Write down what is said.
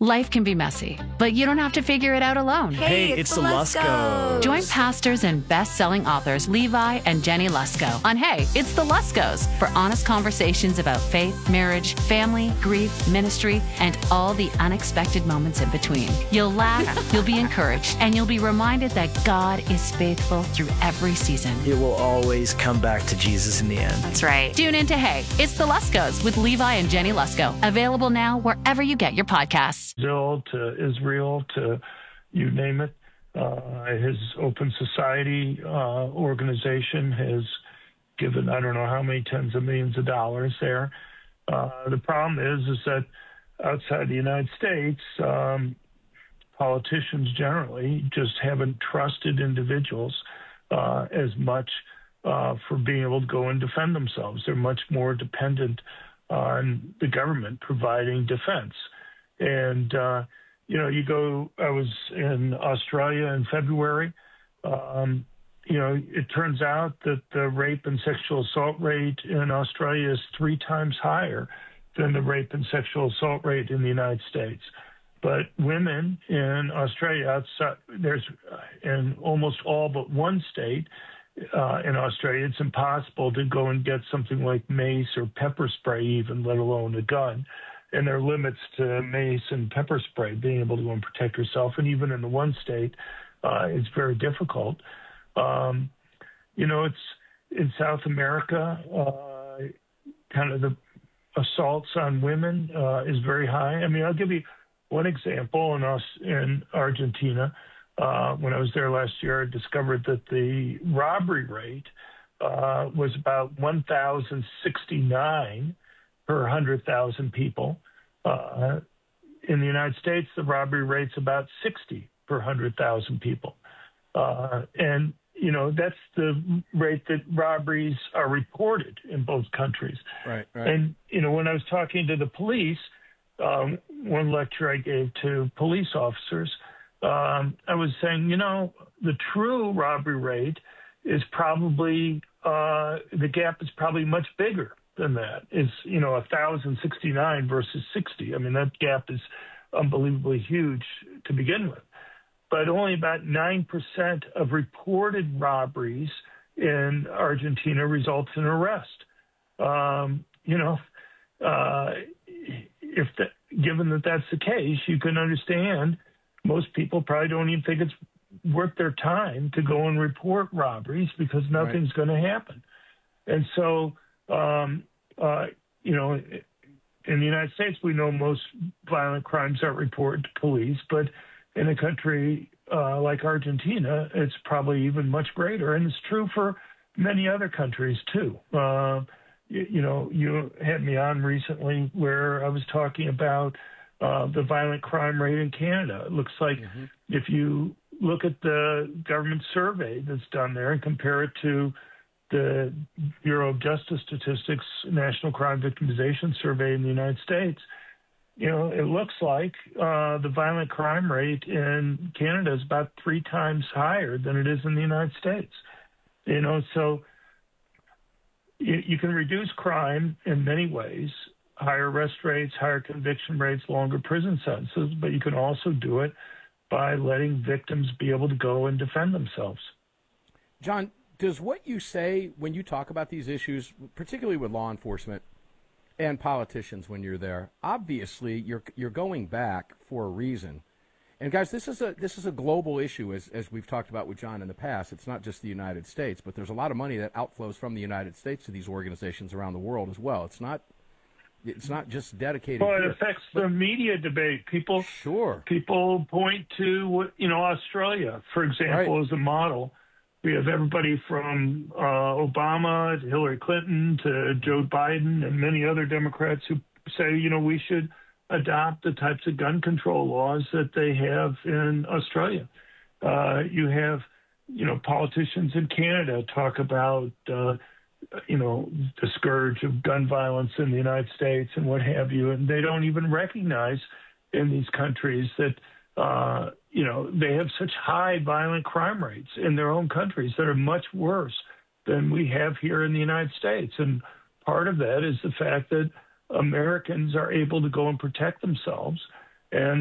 Life can be messy, but you don't have to figure it out alone. Hey, it's the Luskos. Join pastors and best-selling authors Levi and Jenny Lusko on Hey, It's the Luskos for honest conversations about faith, marriage, family, grief, ministry, and all the unexpected moments in between. You'll laugh, you'll be encouraged, and you'll be reminded that God is faithful through every season. It will always come back to Jesus in the end. That's right. Tune in to Hey, It's the Luskos with Levi and Jenny Lusko. Available now wherever you get your podcasts. Brazil to Israel to you name it. His Open Society organization has given I don't know how many tens of millions of dollars there. The problem is that outside the United States, politicians generally just haven't trusted individuals as much for being able to go and defend themselves. They're much more dependent on the government providing defense. And, I was in Australia in February. It turns out that the rape and sexual assault rate in Australia is 3 times higher than the rape and sexual assault rate in the United States. But women in Australia, outside, there's in almost all but one state in Australia, it's impossible to go and get something like mace or pepper spray even, let alone a gun. And there are limits to mace and pepper spray, being able to go and protect yourself. And even in the one state, it's very difficult. It's in South America, kind of the assaults on women is very high. I mean, I'll give you one example. In Argentina, when I was there last year, I discovered that the robbery rate was about 1,069 per 100,000 people. In the United States, the robbery rate's about 60 per 100,000 people. That's the rate that robberies are reported in both countries. Right. And, when I was talking to the police, one lecture I gave to police officers, I was saying, the true robbery rate is probably, the gap is probably much bigger than that. It's 1,069 versus 60. I mean, that gap is unbelievably huge to begin with. But only about 9% of reported robberies in Argentina results in arrest. Given that that's the case, you can understand most people probably don't even think it's worth their time to go and report robberies because nothing's going to happen. And so, in the United States, we know most violent crimes aren't reported to police, but in a country like Argentina, it's probably even much greater. And it's true for many other countries, too. You had me on recently where I was talking about the violent crime rate in Canada. It looks like if you look at the government survey that's done there and compare it to the Bureau of Justice Statistics National Crime Victimization Survey in the United States, it looks like the violent crime rate in Canada is about 3 times higher than it is in the United States. So you can reduce crime in many ways, higher arrest rates, higher conviction rates, longer prison sentences, but you can also do it by letting victims be able to go and defend themselves. John, does what you say when you talk about these issues, particularly with law enforcement and politicians when you're there, obviously you're going back for a reason. And guys, this is a global issue, as we've talked about with John in the past. It's not just the United States, but there's a lot of money that outflows from the United States to these organizations around the world as well. It's not just dedicated. Well, it here. affects the media debate. People point to Australia, for example, as a model. We have everybody from Obama to Hillary Clinton to Joe Biden and many other Democrats who say, we should adopt the types of gun control laws that they have in Australia. You have, politicians in Canada talk about, the scourge of gun violence in the United States and what have you, and they don't even recognize in these countries that they have such high violent crime rates in their own countries that are much worse than we have here in the United States. And part of that is the fact that Americans are able to go and protect themselves. And